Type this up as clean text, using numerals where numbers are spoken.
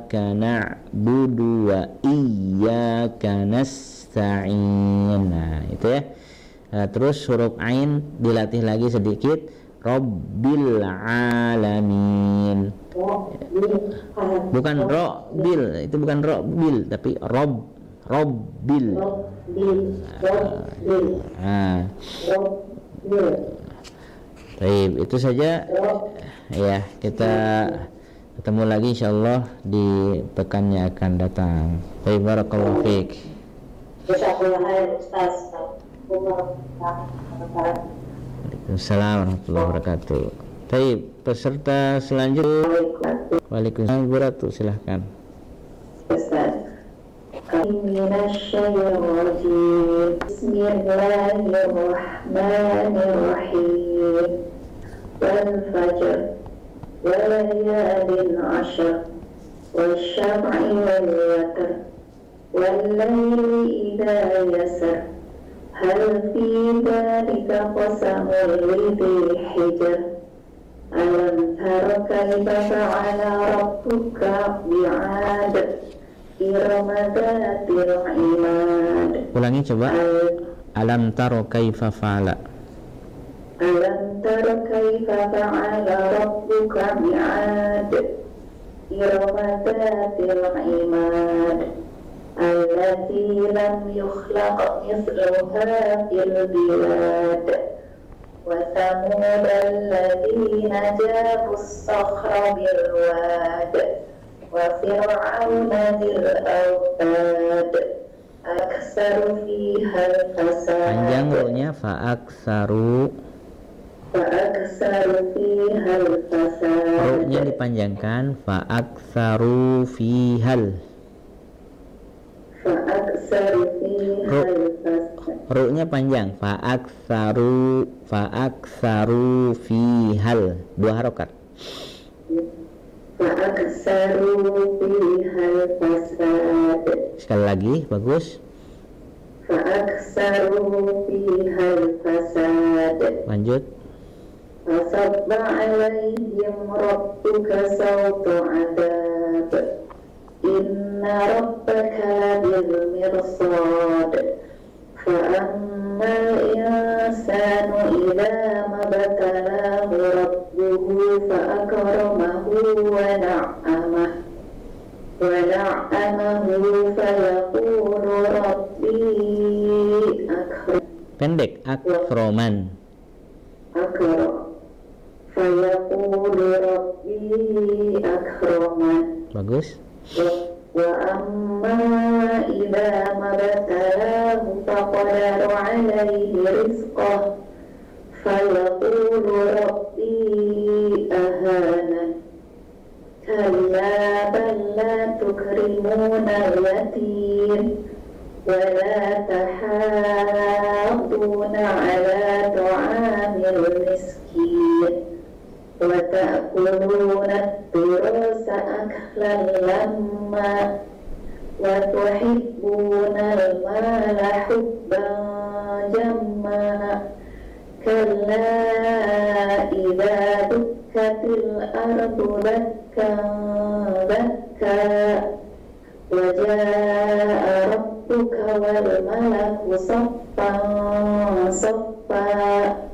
iyyaka na'budu wa iyyaka nasta'in. Nah, itu ya. Terus huruf ain dilatih lagi sedikit. Rabbil alamin. Bukan robil, itu bukan robil, tapi robbil. Baik, itu saja ya. Kita ketemu lagi insyaallah di pekan yang akan datang. Baik, barakallahu fiik. Waalaikumsalam warahmatullahi wabarakatuh. Baik, peserta selanjutnya. Waalaikumsalam warahmatullahi, silahkan. Bismillahirrahmanirrahim. Wal fajr wa layalin 'ashr wasyaf'i wal watr wal layli idza yasr hal fi dzalika qasamun lidhi hijr alam tara kaifa fa'ala rabbuka bi'ad irama dzatil imad. Ulangi coba. Alam tara kaifa fa'ala. Alam tara kaifa fa'ala rabbuka bi'ad irama dzatil imad allati lam yukhlaq mithluha fil bilad wa thamud alladhina jabu as-sakhra bil wad wa fir'auna dzil awtad aksaru fiha al-fasad. Panjang ro-nya fa'aksaru fiha al-fasad. Ro-nya dipanjangkan fa'aksaru fihal. Ru-nya panjang fa'aksaru fihal, 2 harokat. Fa'aksaru fihal fasad. Sekali lagi, bagus. Fa'aksaru fihal fasad. Lanjut. Fasabba alaihim rabbuka sawta adab inna rabbaka labil mirsad fa'ammal insanu idza mabtalahu rabbuhu fa'akramahu wa na'amahu fayaqulu rabbi akram. Pendek, akroman. Fayaqulu rabbi akraman. Bagus. Wa amma idza mabtalahu faqadara alayhi rizqahu fayaqulu rabbi ahanan. Kalla bal la tukrimuna al-yatim wa la tahadduna ala ta'amil miskin wa ta'kuluna at-turasa aklan lamma wa tuhibbuna al-mala hubban jamma kalla idza dukkatil ardu dakkan dakka wa jaa'a rabbuka wal malaku saffan saffa